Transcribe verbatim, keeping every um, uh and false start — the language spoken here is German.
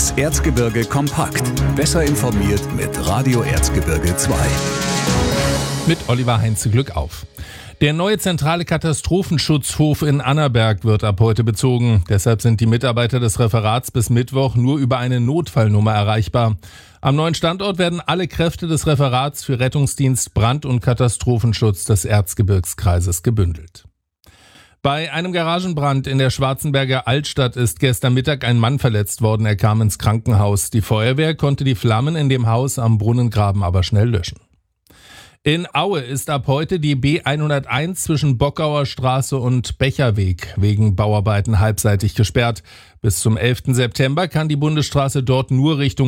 Das Erzgebirge kompakt. Besser informiert mit Radio Erzgebirge zwei. Mit Oliver Heinze, Glück auf. Der neue zentrale Katastrophenschutzhof in Annaberg wird ab heute bezogen. Deshalb sind die Mitarbeiter des Referats bis Mittwoch nur über eine Notfallnummer erreichbar. Am neuen Standort werden alle Kräfte des Referats für Rettungsdienst, Brand- und Katastrophenschutz des Erzgebirgskreises gebündelt. Bei einem Garagenbrand in der Schwarzenberger Altstadt ist gestern Mittag ein Mann verletzt worden. Er kam ins Krankenhaus. Die Feuerwehr konnte die Flammen in dem Haus am Brunnengraben aber schnell löschen. In Aue ist ab heute die B hunderteins zwischen Bockauer Straße und Becherweg wegen Bauarbeiten halbseitig gesperrt. Bis zum elften September kann die Bundesstraße dort nur Richtung